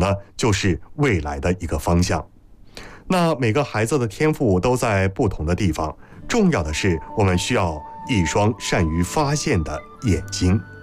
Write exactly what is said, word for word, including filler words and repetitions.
呢，就是未来的一个方向。那每个孩子的天赋都在不同的地方，重要的是我们需要一双善于发现的眼睛。